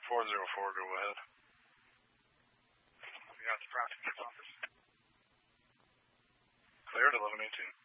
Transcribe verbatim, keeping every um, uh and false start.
four zero four, go ahead. We got the prosecutor's office. Cleared, eleven eighteen.